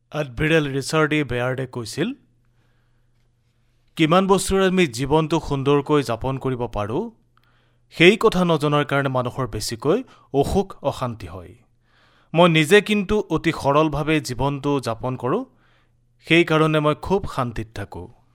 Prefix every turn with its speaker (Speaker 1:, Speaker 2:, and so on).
Speaker 1: Admiral Richard ই বেয়াৰ্ডে কৈছিল, কিমান বস্তুৰে আমি জীৱনটো সুন্দৰকৈ যাপন কৰিব পাৰোঁ, সেই কথা নজনাৰ কাৰণে মানুহৰ বেছিকৈ অসুখ অশান্তি হয়। মই নিজে কিন্তু অতি সৰলভাৱে জীৱনটো যাপন কৰোঁ, সেইকাৰণে মই খুব শান্তিত থাকোঁ।